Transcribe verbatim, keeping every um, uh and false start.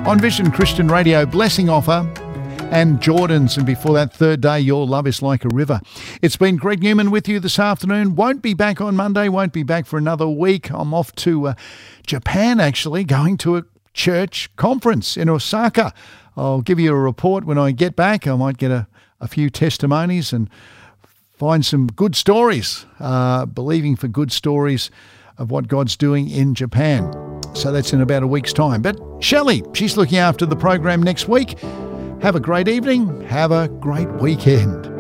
On Vision Christian Radio, Blessing Offer and Jordan's, and before that, Third Day, Your Love is Like a River. It's been Greg Newman with you this afternoon. Won't be back on Monday, won't be back for another week. I'm off to uh, Japan, actually, going to a church conference in Osaka. I'll give you a report when I get back. I might get a, a few testimonies and find some good stories, uh, believing for good stories of what God's doing in Japan. So that's in about a week's time. But Shelley, she's looking after the program next week. Have a great evening. Have a great weekend.